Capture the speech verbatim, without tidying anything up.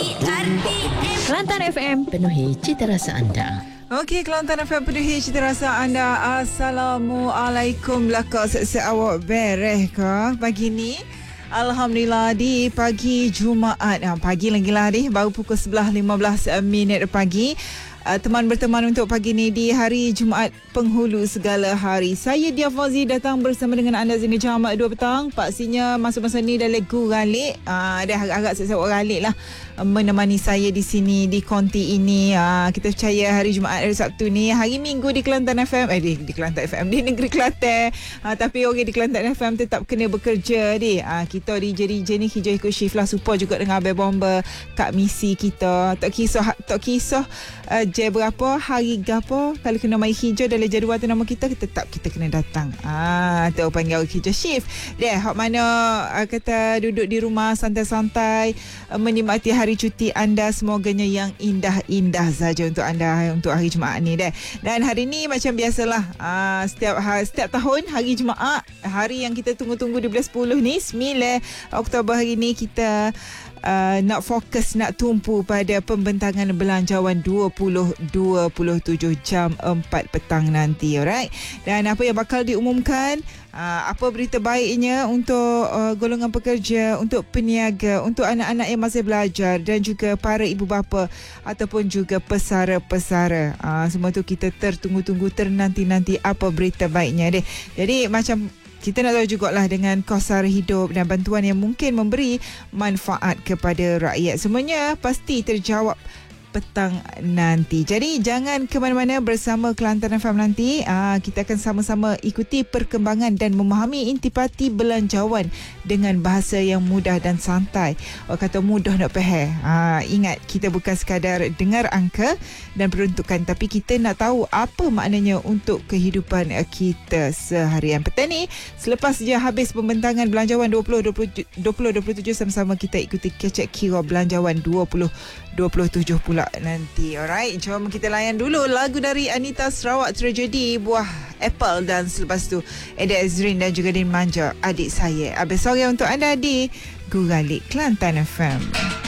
Kelantan F M, penuhi cita rasa anda. Okey, Kelantan F M penuhi cita rasa anda. Assalamualaikum. Belakang se awak bereh ke pagi ni? Alhamdulillah, di pagi Jumaat. Ha, pagi lagi lah ni, baru pukul sebelas lima belas minit pagi. Uh, teman berteman untuk pagi ni di hari Jumaat penghulu segala hari. Saya Dia Fauzi datang bersama dengan anda sehingga jam dua petang. Pastinya masa-masa ni dah legu galik. Uh, dah agak-agak siap-siap galik lah uh, menemani saya di sini di konti ini. Uh, kita percaya hari Jumaat, hari Sabtu ni, hari Minggu di Kelantan F M. Eh, di, di Kelantan F M, di negeri Kelantan. Uh, tapi orang di Kelantan F M tetap kena bekerja di. Uh, kita D J D J ni hijau ikut shift lah. Support juga dengan Abel Bomber, Kak Misi kita. Tak kisah, tak kisah uh, je berapa, hari gapo, kalau kena mai hijau dalam jadual tu nama kita, tetap kita kena datang. Ah, tu panggil hijau shift. Deh, hak mana uh, kata duduk di rumah santai-santai uh, menikmati hari cuti anda, semoganya yang indah-indah saja untuk anda untuk hari Jumaat ni deh. Dan hari ni macam biasalah, uh, setiap setiap tahun hari Jumaat, hari yang kita tunggu-tunggu di bulan sepuluh ni, sembilan Oktober hari ni, kita Uh, nak fokus, nak tumpu pada pembentangan belanjawan dua ribu dua puluh tujuh jam empat petang nanti, alright? Dan apa yang bakal diumumkan, uh, apa berita baiknya untuk uh, golongan pekerja, untuk peniaga, untuk anak-anak yang masih belajar dan juga para ibu bapa ataupun juga pesara-pesara. Uh, semua tu kita tertunggu-tunggu, ternanti-nanti apa berita baiknya deh. Jadi macam kita nak tahu jugalah dengan kos sara hidup dan bantuan yang mungkin memberi manfaat kepada rakyat. Semuanya pasti terjawab petang nanti. Jadi jangan ke mana-mana bersama Kelantan F M nanti. Aa, kita akan sama-sama ikuti perkembangan dan memahami intipati belanjawan dengan bahasa yang mudah dan santai. Orang kata mudah nak faham. Aa, ingat, kita bukan sekadar dengar angka dan peruntukan, tapi kita nak tahu apa maknanya untuk kehidupan kita seharian. Petang ni, selepas je habis pembentangan belanjawan dua ribu dua puluh tujuh, sama-sama kita ikuti kecek kira belanjawan dua ribu dua puluh tujuh pula nanti. Alright, jom kita layan dulu lagu dari Anita Sarawak, Tragedi, Buah Apple, dan selepas tu Eda Ezrin dan juga Din Manja, Adik Saya. Habis sore untuk anda di Guralik Kelantan F M.